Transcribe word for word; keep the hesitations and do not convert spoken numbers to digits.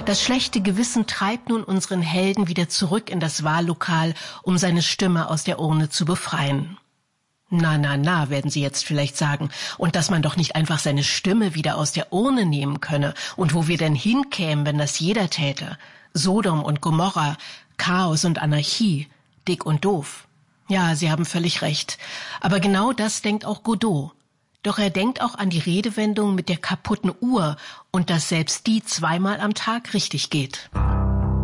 Das schlechte Gewissen treibt nun unseren Helden wieder zurück in das Wahllokal, um seine Stimme aus der Urne zu befreien. Na, na, na, werden Sie jetzt vielleicht sagen. Und dass man doch nicht einfach seine Stimme wieder aus der Urne nehmen könne. Und wo wir denn hinkämen, wenn das jeder täte? Sodom und Gomorra, Chaos und Anarchie, dick und doof. Ja, Sie haben völlig recht. Aber genau das denkt auch Godot. Doch er denkt auch an die Redewendung mit der kaputten Uhr und dass selbst die zweimal am Tag richtig geht.